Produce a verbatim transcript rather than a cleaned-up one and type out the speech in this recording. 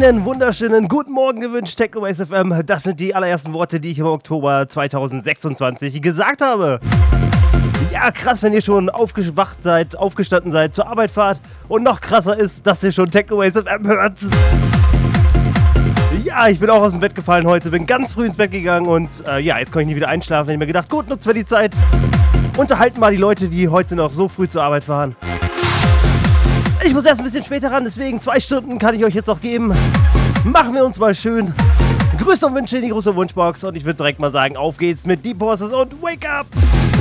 Einen wunderschönen guten Morgen gewünscht, Technoways F M. Das sind die allerersten Worte, die ich im Oktober zweitausendsechsundzwanzig gesagt habe. Ja, krass, wenn ihr schon aufgewacht seid, aufgestanden seid, zur Arbeit fahrt. Und noch krasser ist, dass ihr schon Technoways F M hört. Ja, ich bin auch aus dem Bett gefallen heute, bin ganz früh ins Bett gegangen und äh, ja, jetzt kann ich nie wieder einschlafen. Ich habe mir gedacht, gut, nutzen wir die Zeit. Unterhalten mal die Leute, die heute noch so früh zur Arbeit fahren. Ich muss erst ein bisschen später ran, deswegen zwei Stunden kann ich euch jetzt auch geben. Machen wir uns mal schön. Grüße und Wünsche in die große Wunschbox und ich würde direkt mal sagen, auf geht's mit Deep Horses und Wake Up!